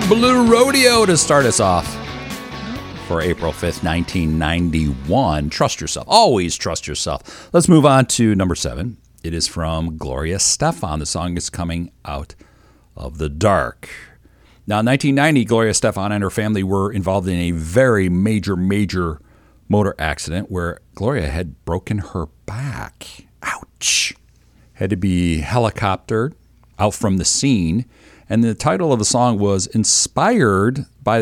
Blue Rodeo to start us off for April 5th, 1991. Trust yourself. Always trust yourself. Let's move on to number 7. It is from Gloria Estefan. The song is Coming Out of the Dark. Now, in 1990, Gloria Estefan and her family were involved in a very major motor accident where Gloria had broken her back. Ouch. Had to be helicoptered out from the scene. And the title of the song was inspired by